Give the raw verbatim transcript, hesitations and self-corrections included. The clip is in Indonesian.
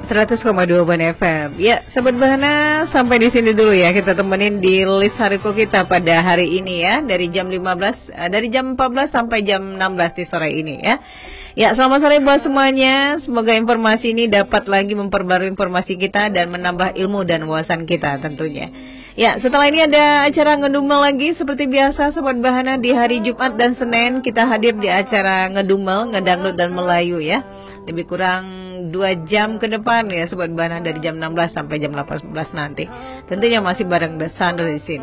seratus koma dua Ban F M. Ya, Sobat Bahana, sampai di sini dulu ya kita temenin di list hariku kita pada hari ini ya, dari jam lima belas uh, dari jam empat belas sampai jam enam belas di sore ini ya. Ya, selamat sore buat semuanya. Semoga informasi ini dapat lagi memperbarui informasi kita dan menambah ilmu dan wawasan kita tentunya. Ya, setelah ini ada acara ngedumel lagi seperti biasa Sobat Bahana. Di hari Jumat dan Senin kita hadir di acara ngedumel, ngedangdut dan Melayu ya. Lebih kurang dua jam ke depan ya Sobat Bahana, dari jam enam belas sampai jam delapan belas nanti. Tentunya masih bareng The Sandra di sini.